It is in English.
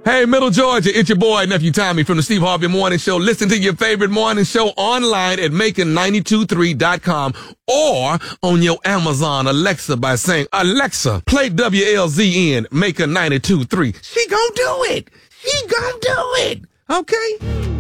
Hey, Middle Georgia, it's your boy, Nephew Tommy from the Steve Harvey Morning Show. Listen to your favorite morning show online at Making923.com or on your Amazon Alexa by saying, Alexa, play WLZN Making 92.3. She gonna do it. She gonna do it. Okay?